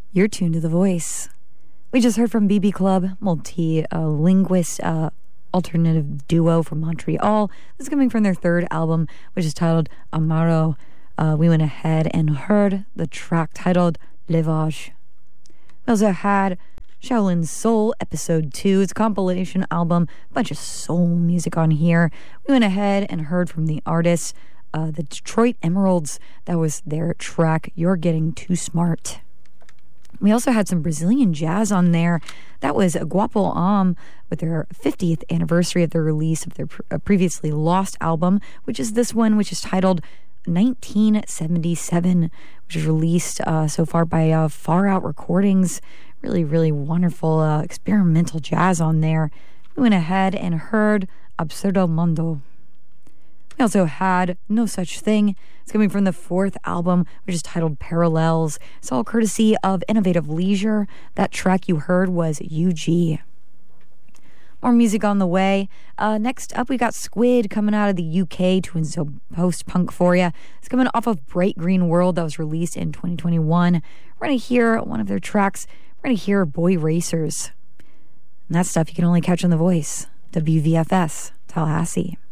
You're tuned to The Voice. We just heard from BB Club, multi-linguist alternative duo from Montreal. This is coming from their third album, which is titled Amaro. We went ahead and heard the track titled Levage. We also had Shaolin Soul Episode 2. It's a compilation album, a bunch of soul music on here. We went ahead and heard from the artists, the Detroit Emeralds. That was their track, You're Getting Too Smart. We also had some Brazilian jazz on there. That was Guapo Am with their 50th anniversary of the release of their previously lost album, which is this one, which is titled 1977, which is released so far by Far Out Recordings. Really, really wonderful experimental jazz on there. We went ahead and heard Absurdo Mundo. We also had No Such Thing. It's coming from the fourth album, which is titled Parallels. It's all courtesy of Innovative Leisure. That track you heard was UG. More music on the way. Next up, we got Squid coming out of the UK doing some post-punk for you. It's coming off of Bright Green World that was released in 2021. We're going to hear one of their tracks. We're going to hear Boy Racers. And that stuff you can only catch on The Voice. WVFS, Tallahassee.